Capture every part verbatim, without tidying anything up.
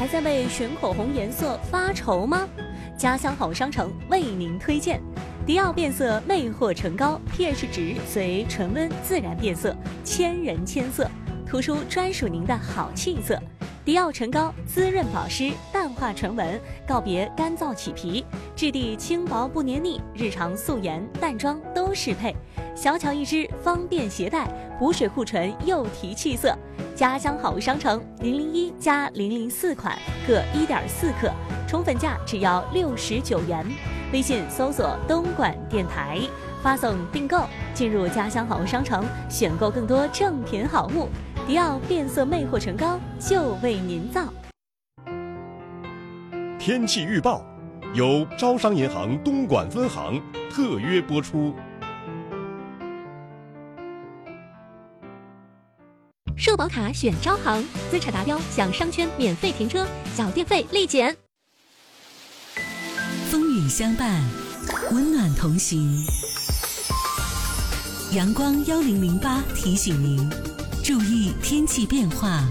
还在为选口红颜色发愁吗？家乡好商城为您推荐迪奥变色魅惑唇膏 ，pH 值随唇温自然变色，千人千色，涂出专属您的好气色。迪奥唇膏滋润保湿，淡化唇纹，告别干燥起皮，质地轻薄不黏腻，日常素颜淡妆都适配。小巧一支，方便携带，补水护唇又提气色。家乡好商城零零一加零零四款各 一点四克，宠粉价只要六十九元。微信搜索东莞电台，发送订购，进入家乡好商城，选购更多正品好物。迪奥变色魅惑唇膏就为您造。 天气预报由招商银行东莞分行特约播出。 社保卡选招行，资产达标享商圈免费停车，小电费立减。 风雨相伴，温暖同行。阳光幺零零八提醒您，注意天气变化。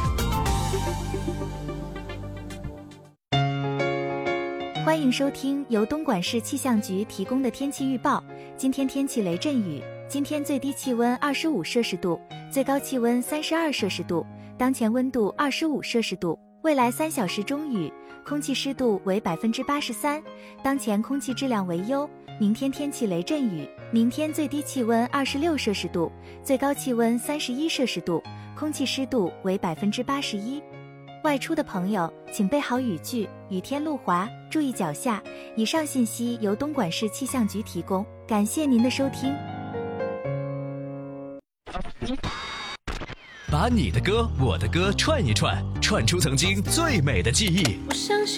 欢迎收听由东莞市气象局提供的天气预报。今天天气雷阵雨，今天最低气温二十五摄氏度，最高气温三十二摄氏度，当前温度二十五摄氏度。未来三小时中雨，空气湿度为百分之八十三，当前空气质量为优。明天天气雷阵雨，明天最低气温二十六摄氏度，最高气温三十一摄氏度，空气湿度为百分之八十一。外出的朋友请备好雨具，雨天路滑，注意脚下。以上信息由东莞市气象局提供，感谢您的收听。 把你的歌我的歌串一串，串出曾经最美的记忆。 我相信